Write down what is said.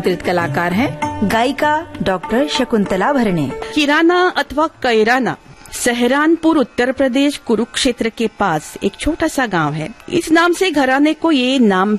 चित्रित कलाकार हैं गायिका डॉक्टर शकुंतला भरणे। किराना अथवा कैराना सहरानपुर उत्तर प्रदेश कुरुक्षेत्र के पास एक छोटा सा गांव है। इस नाम से घराने को ये नाम